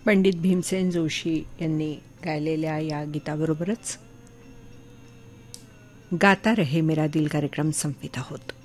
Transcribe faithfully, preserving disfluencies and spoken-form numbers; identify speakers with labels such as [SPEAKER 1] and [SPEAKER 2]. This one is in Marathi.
[SPEAKER 1] पंडित भीमसेन जोशी यांनी गायलेल्या या गीताबरोबरच गाता रहे मेरा दिल कार्यक्रम संपवित आहोत.